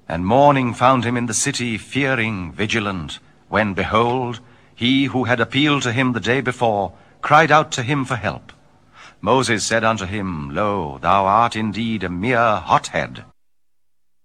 And morning found him in the city, fearing, vigilant, when, behold, he who had appealed to him the day before cried out to him for help. Moses said unto him, Lo, thou art indeed a mere hothead,